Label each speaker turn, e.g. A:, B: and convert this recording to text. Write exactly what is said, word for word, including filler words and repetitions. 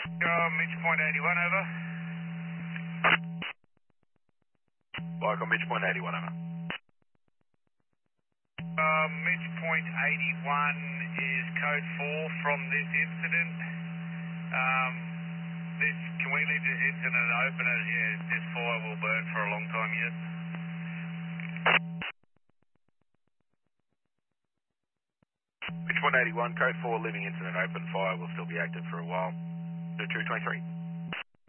A: Uh, Mitch Point eighty-one, over.
B: Local Mitch Point eighty-one, over.
A: Uh, Mitch Point eighty-one is code four from this incident. Um, this, can we leave this incident open as yeah, this fire will burn for a long time yet?
B: Mitch Point eighty-one, code four, living incident open, fire will still be active for a while. two two twenty-three.